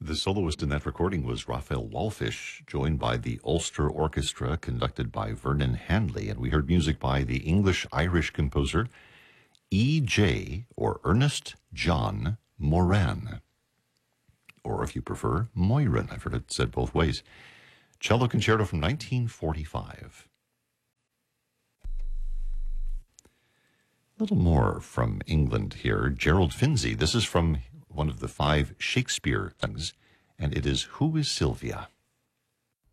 The soloist in that recording was Raphael Wallfisch, joined by the Ulster Orchestra, conducted by Vernon Handley, and we heard music by the English-Irish composer E.J. or Ernest John Moran, or if you prefer, Moyran. I've heard it said both ways. Cello Concerto from 1945. A little more from England here. Gerald Finzi. This is from one of the 5 Shakespeare things, and it is Who is Sylvia?